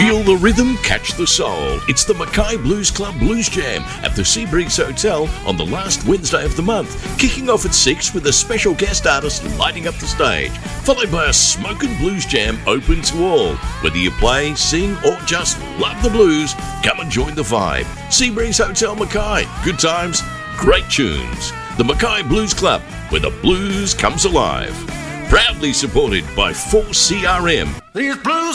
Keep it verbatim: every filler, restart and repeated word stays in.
Feel the rhythm, catch the soul. It's the Mackay Blues Club Blues Jam at the Seabreeze Hotel on the last Wednesday of the month, kicking off at six with a special guest artist lighting up the stage, followed by a smokin' blues jam open to all. Whether you play, sing or just love the blues, come and join the vibe. Seabreeze Hotel Mackay. Good times, great tunes. The Mackay Blues Club, where the blues comes alive. Proudly supported by four C R M. These blues